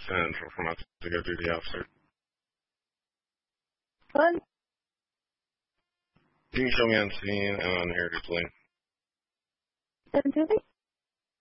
Central for not to go duty officer. What? You can show me on scene and on Heritage Lane. 720?